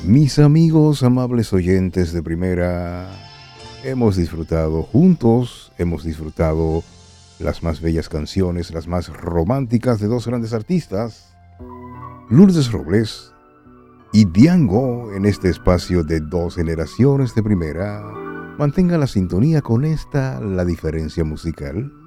Mis amigos, amables oyentes de primera, hemos disfrutado juntos, hemos disfrutado las más bellas canciones, las más románticas de dos grandes artistas, Lourdes Robles y Diango, en este espacio de dos generaciones de primera. Mantenga la sintonía con esta, la diferencia musical.